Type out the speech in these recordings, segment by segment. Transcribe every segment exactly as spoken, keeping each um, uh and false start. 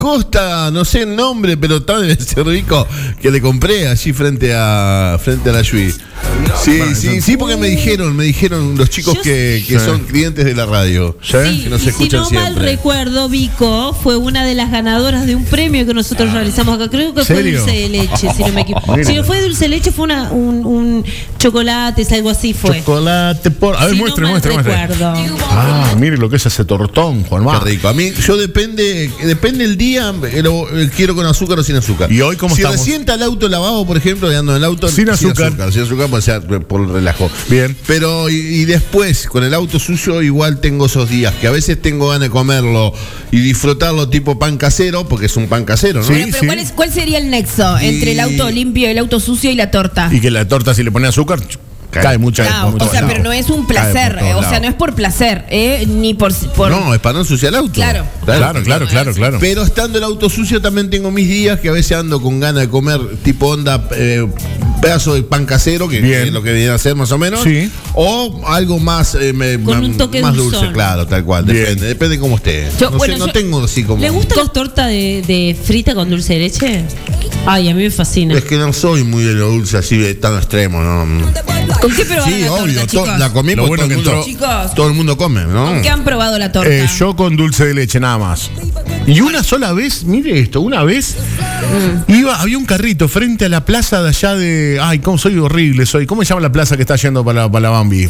Costa, no sé el nombre, pero tal debe ser rico, que le compré allí frente a frente a la Yui. Sí, sí, sí, porque me dijeron, me dijeron los chicos Yo que, que sí. son clientes de la radio, Sí, que nos y si escuchan no mal siempre. recuerdo, Vico fue una de las ganadoras de un premio que nosotros realizamos acá. Creo que fue ¿Serio? dulce de leche, si no me equivoco. Mira. Si no fue dulce de leche, fue una, un, un chocolate, algo así fue. Chocolate por. A ver, Si muestre, no mal muestre, muestre. recuerdo. Ah, mire lo que es ese tortón, Juanma. Qué rico. A mí, yo depende, depende el día, eh, lo- eh, quiero con azúcar o sin azúcar. ¿Y hoy cómo si estamos? recién está el auto lavado, por ejemplo, y ando en el auto Sin azúcar. Sin azúcar, pues, o sea, por relajo. Bien. Pero y, y después, con el auto sucio, igual tengo esos días que a veces tengo ganas de comerlo y disfrutarlo tipo pan casero, porque es un pan casero, ¿no? Sí. Bueno, pero ¿cuál, es, ¿cuál sería el nexo entre el auto limpio, el auto sucio y la torta? Y que la torta, si le pone azúcar, cae, cae mucha. Ah, por o todos sea, lados. pero no es un Cae placer, por todos eh, o sea, lados. no es por placer, eh, ni por, por No, es para no ensuciar el auto. Claro. Claro, claro, claro, claro. Pero estando el auto sucio también tengo mis días que a veces ando con ganas de comer tipo onda eh, pedazo de pan casero, que, Bien. que es lo que viene a ser más o menos. Sí. O algo más, eh, me- Con ma- un toque más dulzón. dulce, claro, tal cual. Bien. Depende, depende cómo esté. Yo- no, bueno, sé, no yo- tengo así como. ¿Le gusta la torta de, de frita con dulce de leche? Ay, a mí me fascina. Es que no soy muy de lo dulce así de tan extremo, ¿no? ¿Con qué probaron Sí, la torta, obvio. to- chicos? la comí Lo porque bueno todo, el que mundo, entró- Chicos. todo el mundo come, ¿no? ¿Con qué han probado la torta? Eh, yo con dulce de leche nada más. Y una sola vez, mire esto, una vez iba, había un carrito frente a la plaza de allá de. Ay, cómo soy horrible, soy. ¿Cómo se llama la plaza que está yendo para, la- para la Bambi?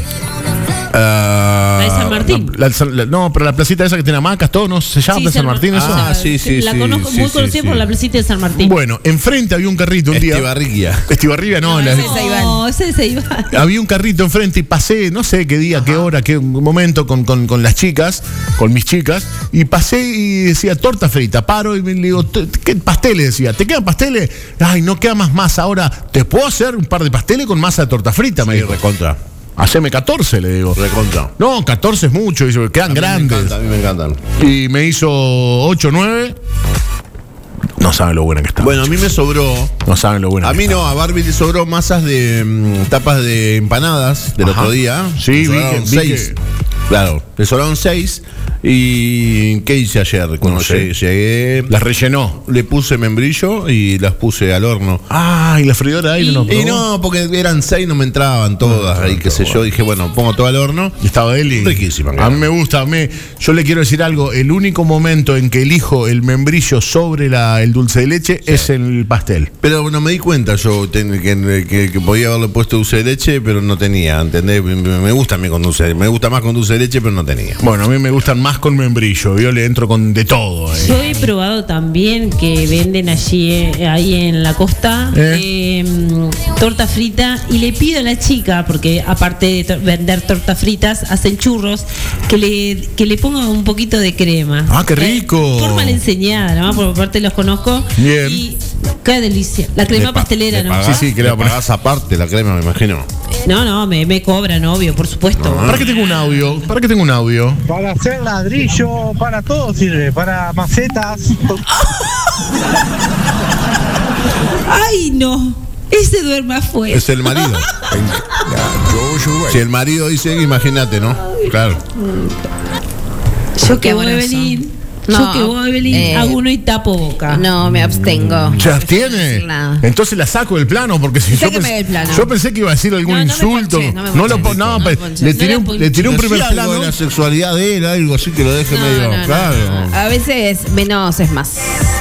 Ah, La de San Martín. La- la- la- no, pero la placita esa que tiene hamacas, todo, ¿no se llama Sí, Plaza San Martín eso? Ah, sí, sí, La sí, conozco, sí, muy sí, conocida sí. por la placita de San Martín. Bueno, enfrente había un carrito un día. Estibarriquia. Estibarribia, no, la- ese es Iván. No, ese es Iván. había un carrito enfrente y pasé, no sé qué día, qué hora, qué momento con, con, con las chicas, con mis chicas, y pasé y decía torta frita. Paro y me le digo, "¿T- ¿qué pasteles? Decía, ¿te quedan pasteles? Ay, no queda más masa. Ahora, ¿te puedo hacer un par de pasteles con masa de torta frita? Me Sí, dijo. recontra. Haceme catorce, le digo. Recontra. No, catorce es mucho, dice, quedan A mí me grandes. encanta, a mí me encantan. Y me hizo ocho, nueve. No saben lo buena que está. Bueno, a mí me sobró. no saben lo buena A que mí está. no, a Barbie le sobró masas de mm, tapas de empanadas del Ajá. otro día. Sí, Le vi sobraron que- vi seis. que- Claro, le sobraron seis. ¿Y qué hice ayer? Cuando No sé. llegué, llegué, Las rellenó. le puse membrillo y las puse al horno. Ah, y la freidora de aire no Y probó? no, porque eran seis, no me entraban todas. Ahí, qué sé yo. Dije, bueno, pongo todo al horno. Y estaba él y. Riquísima, A claro. mí me gusta. a mí- yo le quiero decir algo. El único momento en que elijo el membrillo sobre la, el dulce de leche es en el pastel. Pero no me di cuenta yo ten- que, que- que podía haberle puesto dulce de leche, pero no tenía, ¿entendés? Me, me gusta a mí con dulce, me gusta más con dulce de leche, pero no tenía. Bueno, a mí me gustan más con membrillo. Yo le entro con de todo. eh. Yo he probado también que venden allí, eh, ahí en la costa, ¿Eh? eh, torta frita y le pido a la chica, porque aparte de to- vender tortas fritas, hacen churros, que le, que le ponga un poquito de crema. Ah, qué rico. Eh, por mal enseñada, ¿no? Por parte los conozco. Bien. Y qué delicia. La crema Le pa- pastelera, le ¿no? pagás- Sí, sí, que le le va a poner. pagás aparte la crema, me imagino. No, no, me, me cobran, obvio, por supuesto. ¿Para qué tengo un audio? ¿Para qué tengo un audio? Para hacer ladrillo, para todo sirve, para macetas. Ay, no. Ese duerme afuera. Es el marido. Si el marido dice, imagínate, ¿no? Claro. Yo que Qué voy a bueno eso. venir. No, yo que voy a venir, eh, hago uno y tapo boca. No, me abstengo. ¿Ya tiene? No. Entonces la saco del plano porque si yo Sáqueme pensé, del plano. yo pensé que iba a decir algún No, no me insulto. ponches, no me no lo ponches. po- no, No me pe- ponches. le No tiré, la un- ponches. le tiré un Pero primer sí algo plano. de la sexualidad de él, algo así que lo deje No, medio no, no, claro. no. A veces menos es más.